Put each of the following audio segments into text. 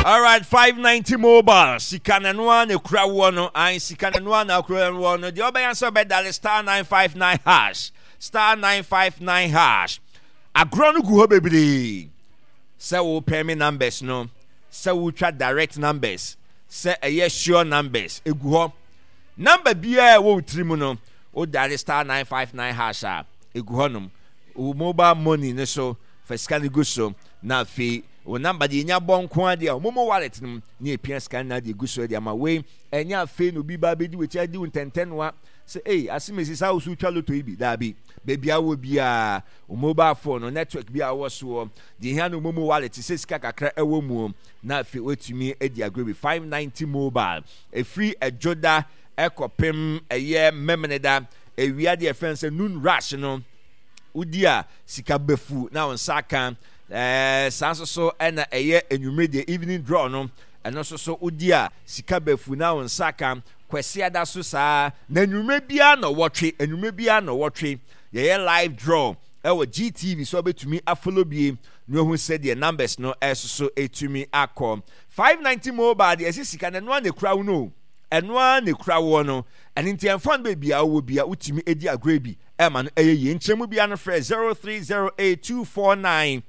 All right, 590 mobile. Sikananwa ne kura wono. I sikananwa na kura wono. The other answer be that star 959 hash. Star 959 hash. Agronu guho bebiri. Say wo pay me numbers no. Say wo try direct numbers. Say sure numbers. Eguho. Number biya wo trimu no. O that star 959 hash. Eguho no. O mobile money ne so. Fiskani go so. Na fi. O number di nya bon kwa dia momo wallet num na epia scan na di guso dia ma we enya fe no bi ba be di we cha di untentenwa say asimesi sa usu twa loto ibi da bi baby awo bia o mobile phone no network bia wo so di hia no momo wallet say sika kakra ewo mu na fe wetumi edi agree 590 mobile a free ejoda ekopem eye memeneda ewia de fence noon rush no udia sika befu na on saka sanso ena eye enwumre the evening draw no eno so udia sika befu na on saka kwese ada so saa na enwumre bia na wotwe enwumre bia na wotwe ye live draw ewo GTV so betumi afollow bie no hu said the numbers no so etumi akọ 590 mobile the sika na no na kura wo no eno na kura wo no enti enfon be bia wo bia utumi edi agrebi ema no eye nchemu bia no frɛ 0308249477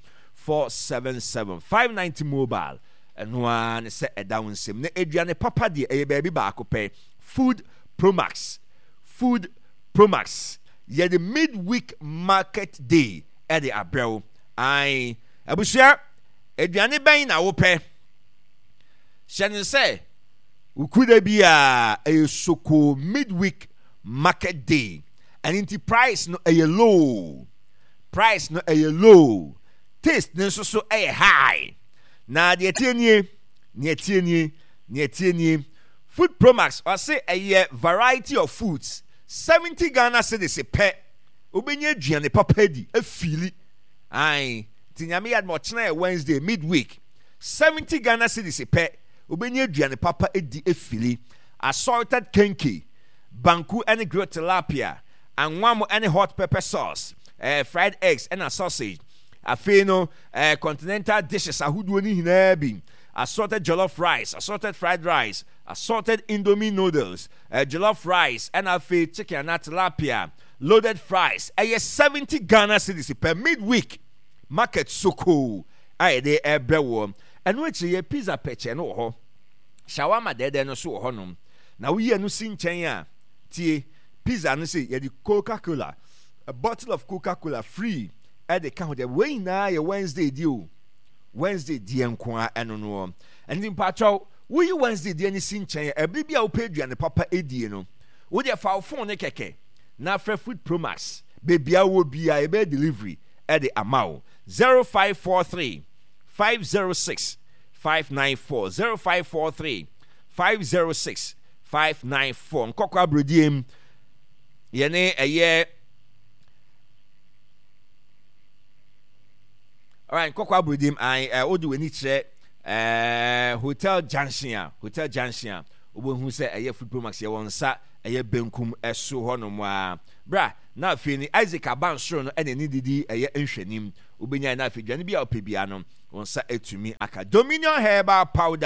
590 mobile and one set a down sim ne Adrian papa de a baby back pay Food Promax ye the midweek market day at the Abreu I abusia Adrian ben na wo pɛ Shannon say we could be a soko midweek market day and in the price no a low taste nso so high na de tienie Food Promax or say a variety of foods 70 Ghana cedis pe obenye aduane papa di afili ai tinyame yad mo chena Wednesday midweek 70 Ghana cedis pe obenye aduane papa edi afili assorted kenke banku and grilled tilapia and one and hot pepper sauce fried eggs and a sausage afeno continental dishes ahuduo ni hina bi assorted jollof rice assorted fried rice assorted indomie noodles jollof rice and afi chicken and tilapia loaded fries 70 Ghana cedis per midweek market soko ai dey ebrewo and which ye pizza peche no ho shawarma de no so ho nom na wo ye no si nchen a tie pizza no say ye the Coca-Cola a bottle of Coca-Cola free at the count the way na your Wednesday deal Wednesday die nko eno no and in patcho we Wednesday die ni sinchen e bibia wo pedua ne papa edie no wo de fa phone ne keke na fra Food Promax bebia wo bia e be delivery at the amount 0543 506 594 0543 506 594 nkokwa abrodiem yene eye alright kokwa brodim I odi weni kire Hotel Junction obohu se eye Food Promax ye wonsa eye benkum eso honom a bra na afi ni Isaac Abansoro no ene ni didi eye nhwenim obenya na afi dwane bia opebia no wonsa etumi aka Dominion Herbal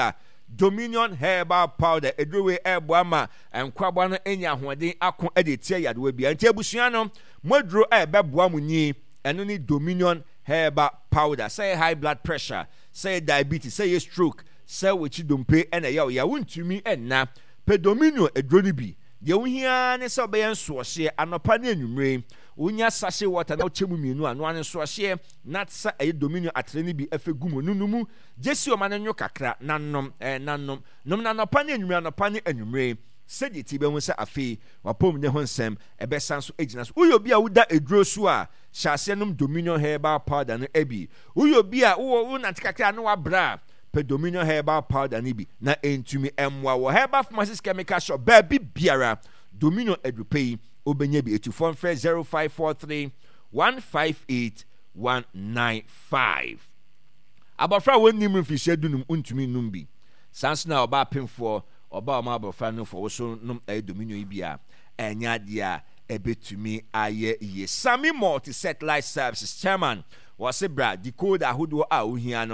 Powder edrowe eboama enkwabwa no enya hoden akon ede tie yadewa bia nti abusua no modro ebeboa munyi eno ni Dominion Herbal Powder say high blood pressure say diabetes say stroke say wechi dompe ena ya wontumi enna pe Dominion edroni bi de wohia ne say obeyen sohye anopa na anwumre wonya sachet water na ochemu mienu ano ane sohye na sa Dominion atreni bi afegumo nunumu jesi o manenyo kakra nanom nom na anopa na anwumre sedi ti be hu se afi wapom ne ho nsem ebe sanso agina so uyo bia wuda edro so a hyase nom Dominion Herbal Powder no ebi uyo bia wo na tikakra no wabra pe Dominion Herbal Powder ni bi na entumi emwa wo Herbal Pharmacies Chemical Shop baby biara Dominion edupei obenya bi 0543 158 195 abafra wonni mfishe dunum untumi numbi sanso na oba pemfo oba ma abofra no for so nom Dominion ibia enya dia ebetumi aye ye Sami Multi Satellite Services chairman was bra decoder ahodo a ohia no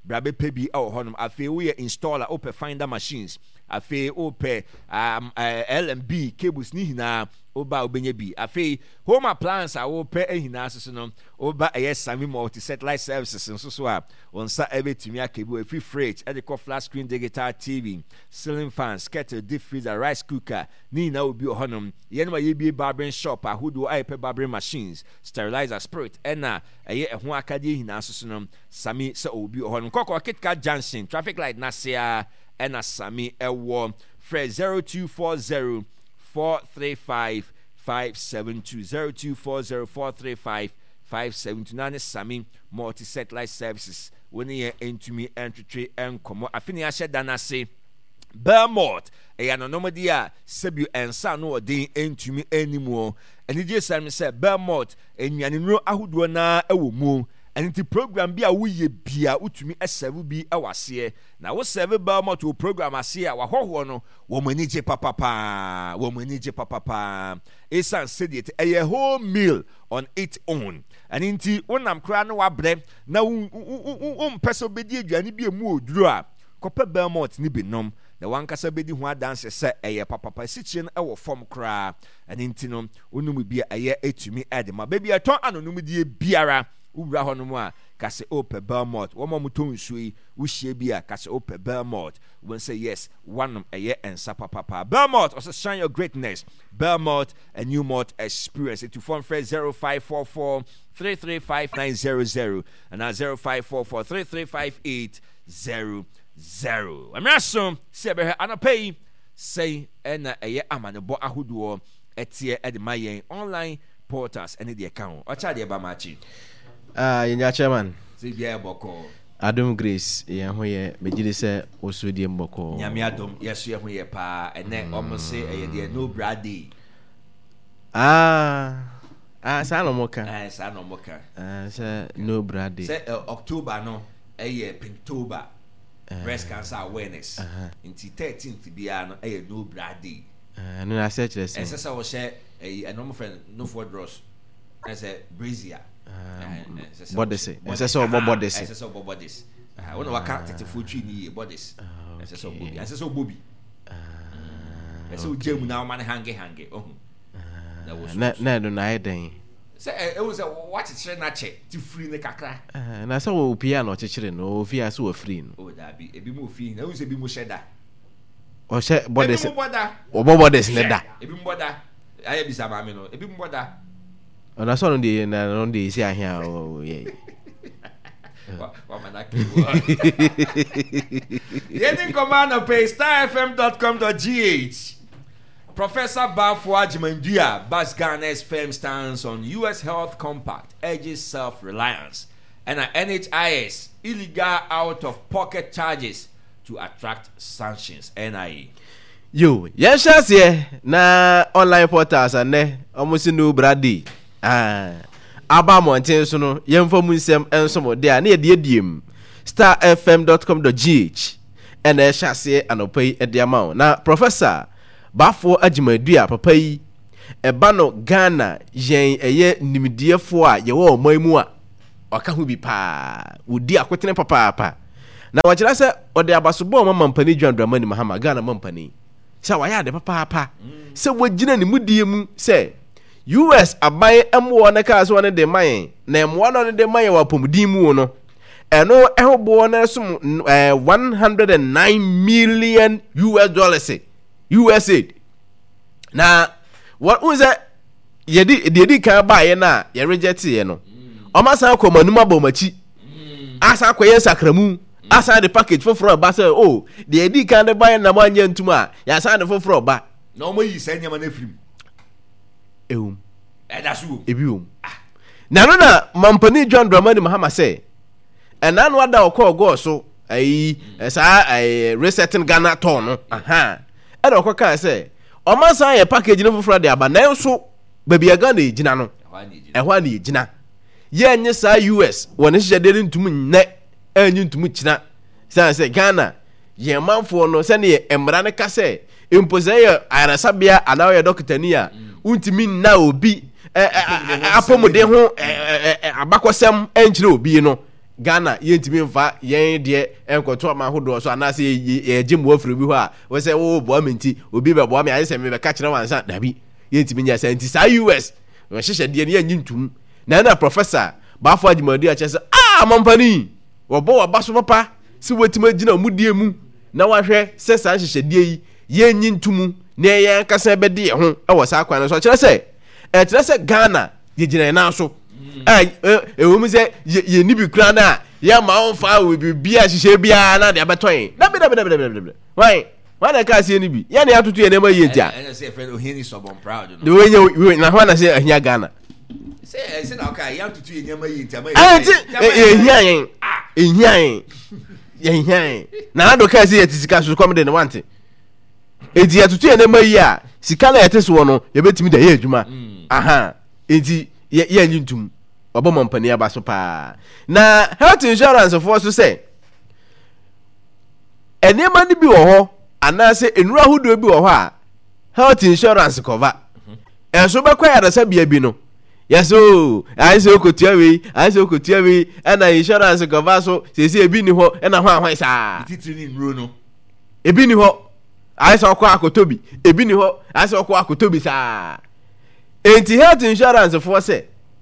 brabe pebi e wo honum afi wo ye installer open finder machines afi open LMB cables ni hina oba obenye bi afi home appliance a open ehina asoso no oba Sami multi satellite services so a onsa ebetumi akebu free freight e de call flat screen digital TV ceiling fans kettle deep freezer rice cooker ni na obi honum ye no ye bi barbering shop ahodo ipe barbering machines sterilizer spirit ena ho akade hina asoso no Sami se obi honum kokko kitka junction traffic light na sia ena Sami ewo Fred 0240 435 572 0240 435 572 Sami multi satellite services when ye entumi entry enkomo afini a sheda na se Belmont no nomadi a sebu ensa no odin entumi animu eni je Sami se Belmont enwane no ahodo na ewo mu enti program bi a woye bia utumi eserve bi ewase na wo serve Belmont wo program ase a wahoho no wo manage papa esan sediet a whole meal on its own and enti wonam kra no wabre na peso bedi aduane bi emu oduro a kope Belmont ni benom na wankasa bedi ho adanse se papa sichie no ewo form kra and enti no onum bi etumi edema baby aton anonum die biara ubra hono a kase open Belmont wo mamuto nsui uhie bia kase open Belmont when say yes one ensa papa Belmont also shine your greatness Belmont a new malt experience to phone friend 0544 335900 and 0544 335800 amraso se be anapay say na amanebo ahodo etie edemayen online portals and the account ocha de ba machi yenya chairman Zibia boko Adom Grace ye ho ye megide se osodie mboko nyame adom yeso ye ho ye pa ene omse de no brady sa no moka se no brady se October no Pinktober breast cancer awareness inti 13th bia no no brady no na se kire se se wo she normal friend no for dross as a brazier bodies ese bodies ese bodies wona waka tetefo twi ni bodies ese bobi ese ujemu na man hange na do na eden se e wo se what chire na che ti free ne kakra na se wo pia na chire no ofia se wo free no o da bi ebi mo free na wo se bi mo sheda o she bodies ebi mo boda o bodies ne da ebi mo boda aye bi sa ma me no ebi mo boda ona so no de isi ahia o ye wa manaki yeni command pay starfm.com.gh Professor Bafo Ajimandua Bas Ghana's firm stance on US Health Compact urges self-reliance and NHIS illegal out-of-pocket charges to attract sanctions NIA. Yo, yes, na online portals and almost no brady. Aba mountain so no yemfo munsem enso de a na ye diem starfm.com.gh and e hyase anopai e de ama na Professor Bafo Ajimadua papa yi e ba no Ghana yen eye nimdiefo a ye wo omamu a oka hu bi pa odi akotene papa na wachira se ode abasobo mampani John Dramani Mahama Ghana mampani se wa ya de papa se wogina ne mudie mu se US abai emwo na ka so ne de mayen na emwo no de mayen wa pomdin mu no eno ehbo na sum 109 million US dollars USA na what was that yedi kan ba ye na ye reject ye no o ma san ko manuma ba machi asa ko ye sakramu asa the package for ba say oh the yedi kan de ba ye na manya ntuma ya san de for ba na o mo yi sa nyama na firim edasu ebiwom na no na mampani John Dramani Mahama say ena no ada okọ so sa resetting Ghana ton no e do okọ say o ma san ye package no foforo de aba na so baby Ghana ejina no ehwa na ejina ye nye sa US woni hye ntum nne anyi ntum kina say Ghana ye manfo no se ne emra ne ka say impose ye arasabia anawo ye doctor ni a untimi na obi apomode ho abakosem enkyire obi no Ghana yentimi mfa yen de enkoto ma hodo so anase ye gemu afiri bi ho a we say wo bo amenti obi be bo am ya se me be ka kire wansa dabi yentimi nya sa anti sa US we hyehyɛ de ne yanyi ntum na professor Bafo Adjumadu a chese mampani wo bo ba so papa si wetima gina omudie mu na wahwɛ se sa hyehyɛ de yi yanyi ntum na yan kasa be de ho e wo sa kwan so kire se Ghana ye gina na so wo mu se ye ni bi kura na ya ma on fa we bibia hyehyɛ bia na de abetɔn dabi why na ka se ni bi ya na atoto ye na ma ye tia I say friend ohini sobon proud no we na ho na se ahia Ghana say na okay ya atoto ye na ma ye tia ma ehia na do ka se ye tisika so kom de ne wante enti atoto ye na ma ye a sika na yete so no ye betimi da ye adwuma aha enti ye nyintum obo mampani aba so pa na health insurance for so say enema ni bi wo ho anase enura hodo bi wo ho a health insurance cover enso be kwa ya bia bi no yeso ai se okotua we ana insurance cover so se ebi ni ho na ho ahwan sa titiri ni nro no ebi ni ho ai se okwa akotobi ebi ni ho ai se okwa akotobi sa enti health insurance for say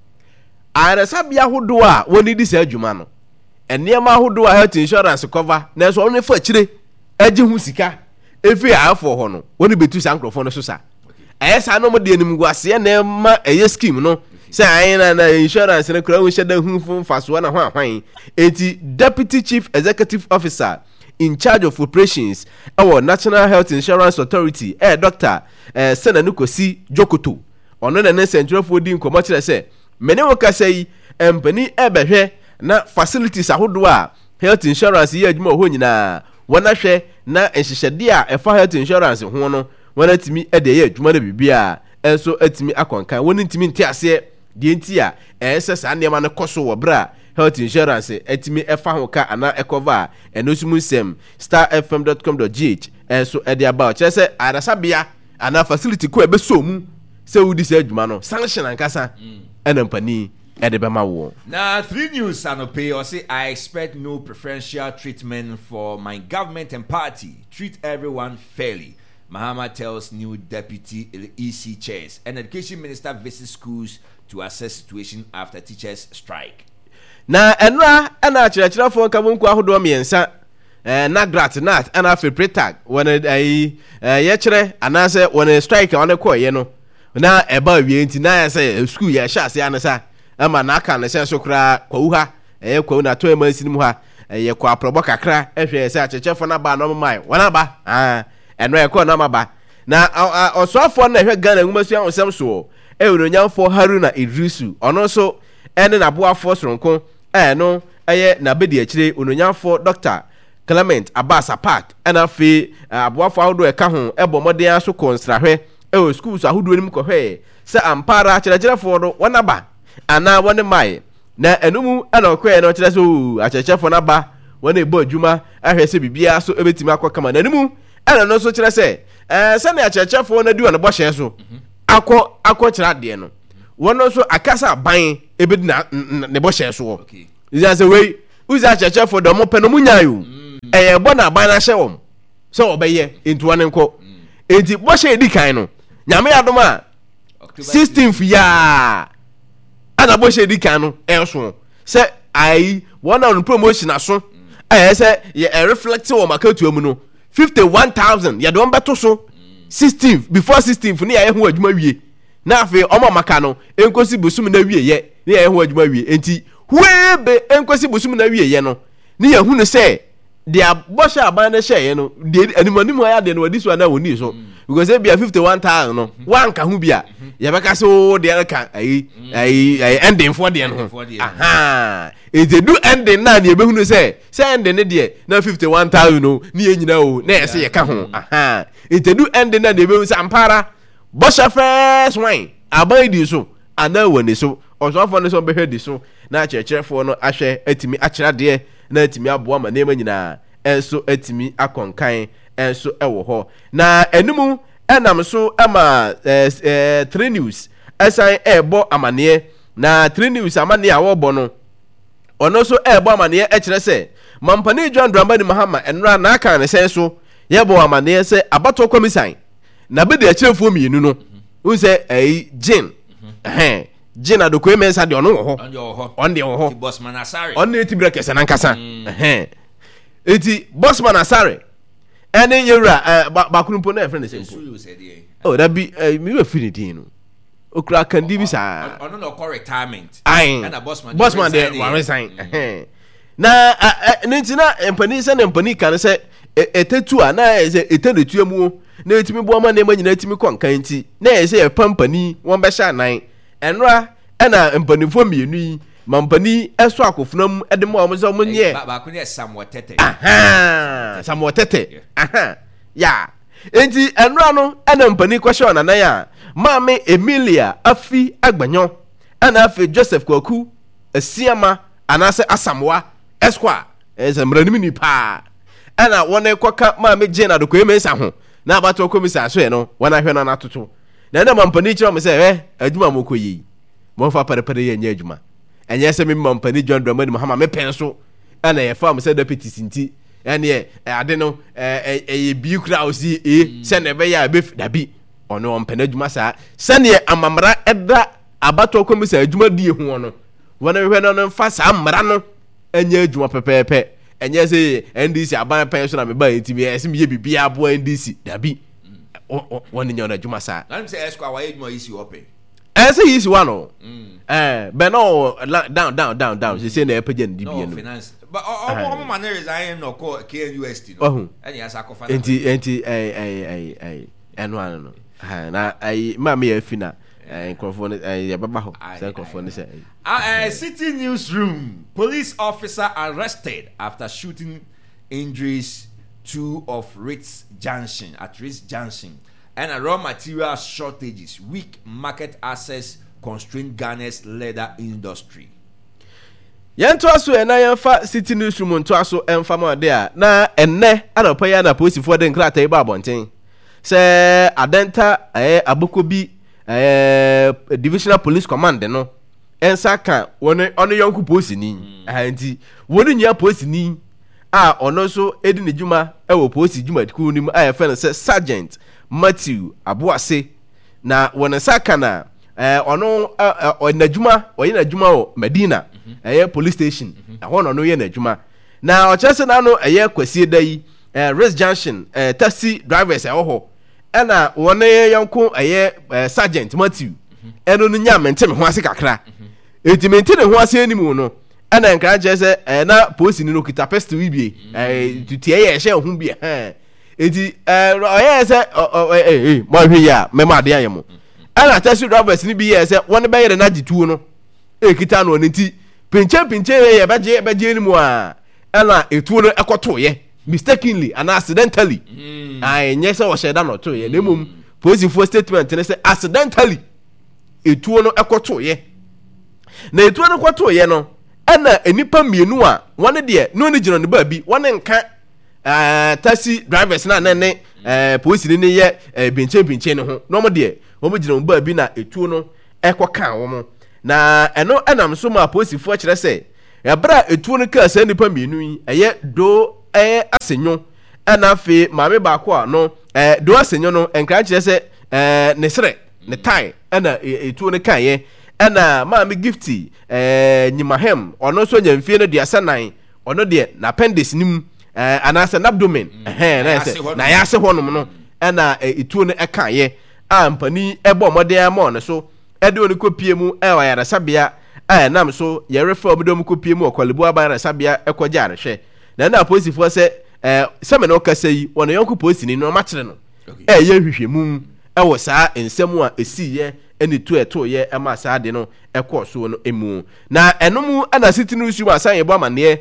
arasabia hodo a woni di sa adwuma no enema hodo a health insurance cover na so woni fa kire agi hu sika efi afọ ho no woni betu sa nkrofo no so sa ayesa no mo de enim guase na ma eye scheme no say ayin na insurance na kura wo hyeda hu faso na ho ahwan enti deputy chief executive officer in charge of operations our National Health Insurance Authority Dr. Senanukosi Jokoto ono na ne sentrofo di nkomo kire say mene wo kasai empani ebehwe na facilities ahodo a health insurance ye adwuma ho nyina wona hwe na enhyehyede a efa health insurance ho no wona timi ede ye adwuma na bibia enso atimi akonkan woni timi ntiase de enti a ese sa ndema ne koso wo bra health insurance atimi efa ho ka ana ekova enosumu sem starfm.com.gh enso ede aba kire se arasabia ana facility ko ebesomu se wudi se adwuma no sanction ankasa enampani edebema wo. Now 3 news anope or say I expect no preferential treatment for my government and party. Treat everyone fairly. Mahama tells new deputy EC chairs. And education minister visits schools to assess situation after teachers strike. Na enra ana chirachira fo kabunku ahodo miensa nagrat nat ana fe pretag when ye kire anase when strike on koye no na eba wie nti na say school ya sha se anasa ama na aka na se so kra kwuha kwa na to emansin mu ha ye kwa probo kakra ehwe se achechefo na ba no mai wana ba eno ye ko na maba na osofo na ehwe Ghana ngumasu ansem so ewunyamfo Haruna Idrisu ono so ene na boafo soronko no eye na bedi akire ononyamfo Dr. Clement Abbas Park ena fe aboafo ahodo eka ho ebomoden aso konsrahwe schools ahodo nim ko hwe se ampara kyerɛkyerɛfo do wona ba ana wone mai na enumu ana okwe na kyerɛ so akyerɛkyerɛfo na ba wona ebo adwuma ahwɛ se bibia so ebetimi akɔkama na enumu ana no so kyerɛ se se na akyerɛkyerɛfo na di wona bɔ hyɛ so akɔ kyerɛ de no wono so akasa ban ebedi na ne bɔ hyɛ so okay is say we uza akyerɛkyerɛfo do mo pɛ no munyayo bɔ na ban na hyɛ wom se obɛyɛ entuwa ne nkɔ enti bɔ hyɛ di kan no nyame adom a 16th ya ana bo she di kan no enso se ai one on promotion aso se ye reflect o makatu amu no 51,000 ya don beto so 16th before 16th ni ya ho adwuma wie na afi omo maka no enkosi busum na wie ye ni ya ho adwuma wie enti huebe enkosi busum na wie ye no ni ya hu no se dia bo she aban na she ye no de animanimu ya de no wadi so na woni so because they be 51,000 no one ka hu bia ya beka so de ka ending for de no aha it do ending na na ebehu no say ending ne de na 51,000 no ni enyina o na yese ye ka ho aha it do ending na ebehu say ampara bo sha first wine aban di so ana woni so osofo ne so behwe di so na kyerkyerefo no ahwe atimi akyera de na atimi aboa ma nema nyina enso atimi akonkan enso ewo ho na enumu enam so ama 3 news esan ebo amane na 3 news amane a wo bo no ono so ebo amane e kire se mampani John Dramani Mahama enra na aka ne sen so yebo amane se abato komisan na be de akirefo mienu no un se Jane Jane adokwe mensa de ono wo ho on de wo ho Bossman Asare on ne tibira kese na nkasa eti Bossman Asare ene yewra bakunumpo na friend se oh that be me we feel it no okura kandi bi sa ono no call retirement na Bossman de resign na nintina empani se na empani kan se etetu a na se etenetu amu na etimi bo ama na emanyina etimi konkan nti na se e pampani won be sha nan enra na empanifo mienu yi mampani eso akofunam ede mo omo se omo nye ba ko ne samwotete samwotete ya enti enra no na mpani kwahye onanan a maame Emilia afi agbanyo ana afi Joseph Kwaku asiama anase asamwa esquire ezamranimi ni pa ana wona kwaka maame Jane adokwe mensa ho na abato komisa so ye no wana hwe no na toto na mampani kire mo se adwuma mokoyi mo fa parepare ye nya adwuma enye se me mampani John Dramani Mahama me pen so ana ye fa mo se deputy sinti ene ade no ye bi kura osi se na be ya be dabi ono ompana adwuma sa se ne amamra eda abato komisa adwuma die ho no wana hwe no fa sa amra no enya adwuma pepepe enye se NDC aban pen so na me ba etimi ese me ye bibia abo NDC dabi woni nya na adwuma sa na me se esquire wa adwuma isi open ese isi wa no but no down she say na epeje ndibie no finance but omo man resign no call KNUST no enya asa ko finance enti eno anu no na mama ya fina microphone ya baba ho say microphone say City Newsroom police officer arrested after shooting injuries two of Ritz Junction and raw material shortages weak market access constrain Ghana's leather industry. Yanto aso na yanfa City Newsroom nto aso emfa ma de a na enne anopa ya na posifo de nkrata iba abonten se adenta abokobi divisional police command no ensa kan woni ono yonku posini anti woni nya posini a ono so edi ne djuma wo posi djuma ku nim a yefe no se Sergeant Matthew Abuase na woni saka na ono onadjuma oyina djuma o Medina police station ahono no ye na djuma na o chese na no kwasi dai Ritz Junction taxi drivers ho na woni yonku Sergeant Matthew eno no nya mente me ho ase kakra etimente ne ho ase animu no ana nkra chese na posi ni no kita pest wi bie tutie ye hye ho bie eti oyese mo hwe ya me ma de ayemo ana taxi drivers ni bi ye se woni be yere na gituo no kita no nti pinche ye beje ni mu a ana etuo no ekoto ye mistakenly and accidentally nye se wo sheda no to ye nemum posi for statement ne se accidentally etuo no ekoto ye na etuo no ekoto ye no ana enipa mienu a wone de no ni gino ne ba bi wone nka taxi drivers na ne posi ni ye pinche ne ho no mo de wo mo gino ba bi na etuo no ekoka wo mo na eno enam so ma posi fo kire se ya bra etuo no ka se nipa mienu yi eye do asenyo ana fe maame ba ko a no do asenyo no enkra kire se ne sere ne tai ana etuo no kan ye ana maame gifty nyimahem ono so nyamfie no dia sanan ono de na appendix nim ana se abdomen na ya se honom no ana etuo no kan ye ampani ebo modern ama no so ede oni kopie mu wa yara sabia nam so ye refer obedom kopie mu okwalebu abara sabia ekogya arehwe na posifo se me no kasa yi wona yonko posini no ma kire no ye hwehwemu wo saa ensem a esiye eni to eto ye ma saa de no ekoso no emu na enomu ana City Newsroom asan yebo amane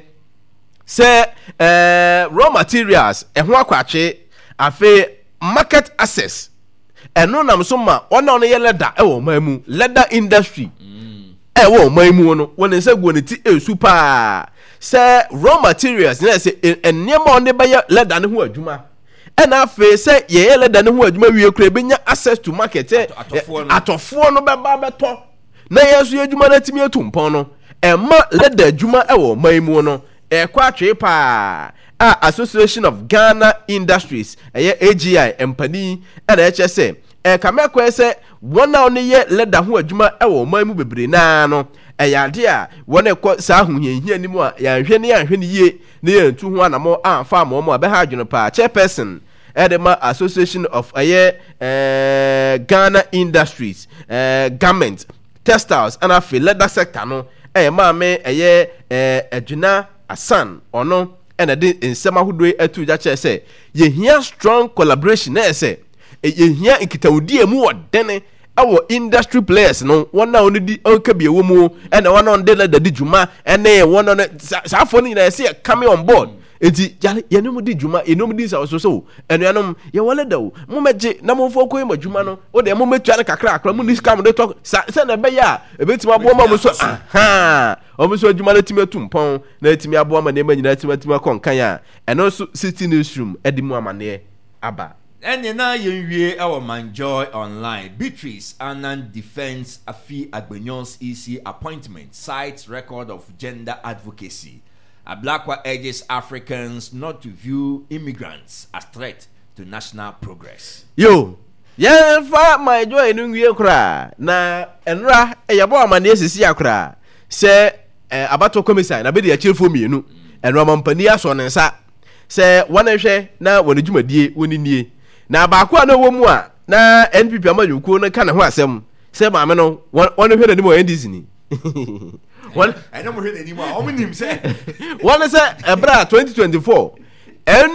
se raw materials ho akwatwe afi market access eno nam so ma ona no ye leather wo mamu leather industry wo mamu no wona se go ne ti super se raw materials na se enema on be leather ne ho adwuma ena afi se ye leather ne ho adwuma wie kura benya access to market atofo no be ba beto na yeso adwuma na timi atumpon no ɛma leather adwuma ɛwɔ man mu no ɛkɔ atwe pa Association of Ghana Industries AGI empani ɛna ɛkyɛ sɛ ɛkamɛkɔ sɛ wɔn a wɔn yɛ leather ho adwuma ɛwɔ man mu bebree naa no ɛyɛ ade a wɔn ɛkɔ saa ahohiahia nim a yɛanhwɛ ne yie ne yɛntu ho anamo amfa ama wɔn a bɛha adwene pa chairperson Edema Association of Ghana Industries, Garment, Textiles, and a leather sector no. Maame Ejuna Asan or no, and a day in summer who do it to that say, ye hear strong collaboration, say, ye hear in Kitaudi more than our industry players no one now only the be a woman and one on the Dijuma and then one on it. Safoni, I see coming on board. Eti ya no di djuma enom di sa so enuanom ye wole dawo mo meje na mo fo ko ma djuma no o de mo metua ne kakra akra mo ni scam de talk se na be ya ebetima abo ma mo so aha o mo so djuma na timi atumpon na timi abo ma na ma nyina timi akonkan a eno so city newsroom edi mu amane aba ene na yenwie e wo manjoy online Beatrice Anand Defense Afi Agbenyon's EC appointment cites record of gender advocacy. Ablakwa urges Africans not to view immigrants as threat to national progress. Yo, fa my joy nungie kra na enra yabo amane sisi akra se abato komisai na be de achirfo mienu enra mampani aso ne nsa se wonahwe na wonadwumadie woninie na baako na wo mu a na NPP amadwuko no ka ne ho asem se maame no wonahwe na ni mo NDC ni I don't know anymore. How many say? One is a 2024.